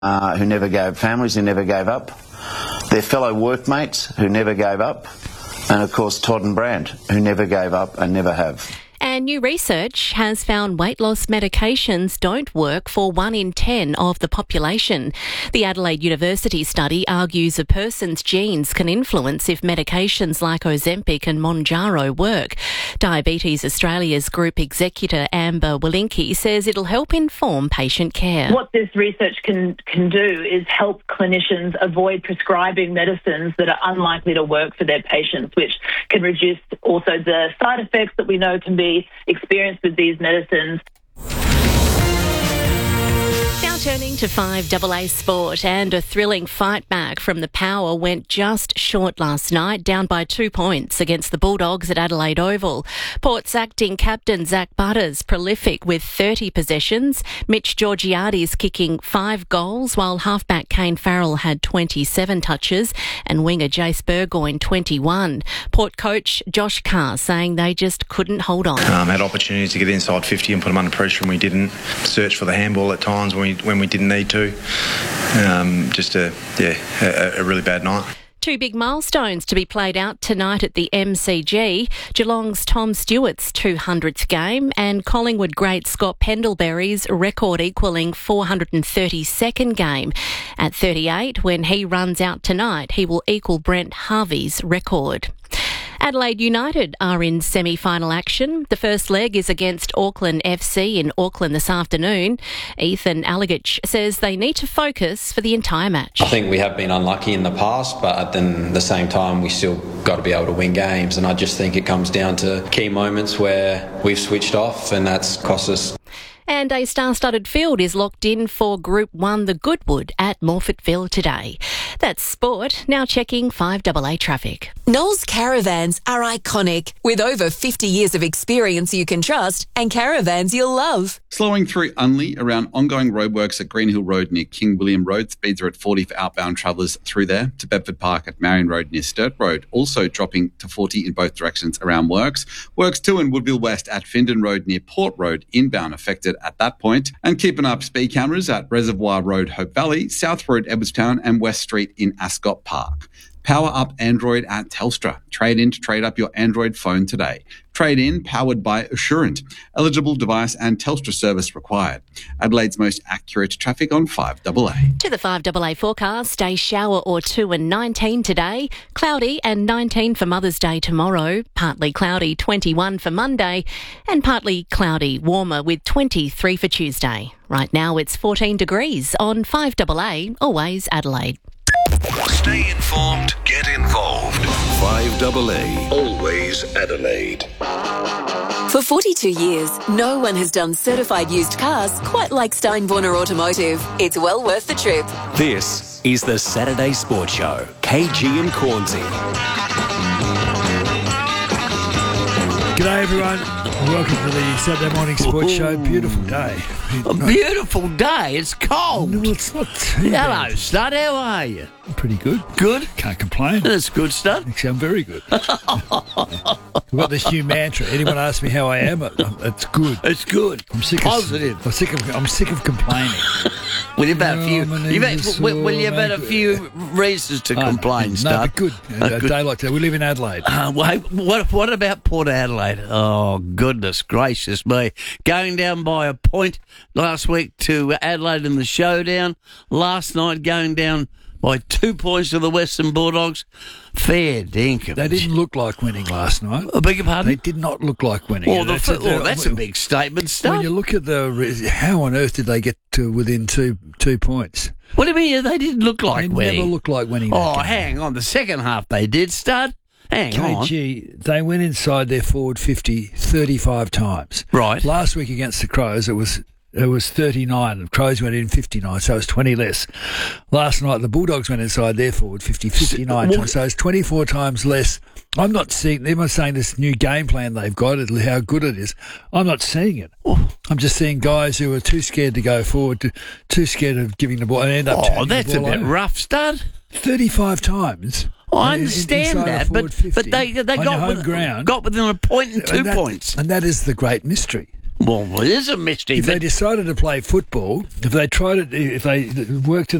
who never gave, families who never gave up, their fellow workmates who never gave up, and of course Todd and Brand, who never gave up and never have. And new research has found weight loss medications don't work for 1 in 10 of the population. The Adelaide University study argues a person's genes can influence if medications like Ozempic and Mounjaro work. Diabetes Australia's group executor Amber Walensky says it'll help inform patient care. What this research can do is help clinicians avoid prescribing medicines that are unlikely to work for their patients, which can reduce also the side effects that we know can be experienced with these medicines. Now turning to 5AA sport, and a thrilling fight back from the Power went just short last night, down by 2 points against the Bulldogs at Adelaide Oval. Port's acting captain Zach Butters prolific with 30 possessions, Mitch Georgiades kicking 5 goals, while halfback Kane Farrell had 27 touches and winger Jace Burgoyne 21. Port coach Josh Carr saying they just couldn't hold on. Had opportunities to get inside 50 and put them under pressure, and we didn't. Search for the handball at times when we didn't need to. Just a really bad night. 2 big milestones to be played out tonight at the MCG. Geelong's Tom Stewart's 200th game and Collingwood great Scott Pendlebury's record-equalling 432nd game. At 38, when he runs out tonight, he will equal Brent Harvey's record. Adelaide United are in semi-final action. The first leg is against Auckland FC in Auckland this afternoon. Ethan Allegich says they need to focus for the entire match. I think we have been unlucky in the past, but at the same time we still got to be able to win games, and I just think it comes down to key moments where we've switched off and that's cost us. And a star-studded field is locked in for Group 1 the Goodwood at Morfettville today. That's sport. Now checking 5AA traffic. Knowles Caravans are iconic, with over 50 years of experience you can trust and caravans you'll love. Slowing through only around ongoing roadworks at Greenhill Road near King William Road. Speeds are at 40 for outbound travellers through there. To Bedford Park at Marion Road near Sturt Road. Also dropping to 40 in both directions around Works. Works 2 in Woodville West at Findon Road near Port Road, inbound affected at that point. And keeping up speed cameras at Reservoir Road, Hope Valley, South Road, Edwardstown and West Street in Ascot Park. Power up Android at Telstra. Trade in to trade up your Android phone today. Trade in powered by Assurant. Eligible device and Telstra service required. Adelaide's most accurate traffic on 5AA. To the 5AA forecast, a shower or 2 and 19 today. Cloudy and 19 for Mother's Day tomorrow. Partly cloudy, 21 for Monday. And partly cloudy, warmer with 23 for Tuesday. Right now it's 14 degrees on 5AA, always Adelaide. Stay informed, get involved. 5AA, always Adelaide. For 42 years, no one has done certified used cars quite like Steinborner Automotive. It's well worth the trip. This is the Saturday Sports Show. KG and Cornsey. G'day everyone. Welcome to the Saturday morning sports show. Beautiful day. A beautiful day. It's cold. No, it's not too Hello, bad. Stud. How are you? Pretty good. Good? Can't complain. That's good, Stud. Actually, I'm very good. We've got this new mantra. Anyone asks me how I am, it's good. It's good. I'm sick Positive. I'm sick of complaining. Well, you've had a few. You've had a few reasons to complain, Stud. No, but good. A day like that. We live in Adelaide. What about Port Adelaide? Oh, goodness gracious me. Going down by a point last week to Adelaide in the showdown. Last night going down by 2 points to the Western Bulldogs. Fair dinkum. They didn't look like winning last night. I beg your pardon? They did not look like winning. Oh, that's a big statement, Stud. When you look at how on earth did they get to within 2 points? What do you mean they didn't look like winning? They never looked like winning. Oh, hang on. The second half they did, Stud. Hang on. They went inside their forward 50 35 times. Right. Last week against the Crows, it was 39. The Crows went in 59, so it was 20 less. Last night, the Bulldogs went inside their forward 59 times, so it's 24 times less. I'm not seeing, they're saying this new game plan they've got, how good it is. I'm not seeing it. I'm just seeing guys who are too scared to go forward, too scared of giving the ball, and end up turning that's the ball a bit over. rough, Stud. 35 times. I understand that, but they got ground, within a point and 2 points. And that is the great mystery. Well, it is a mystery. If they decided to play football, if they worked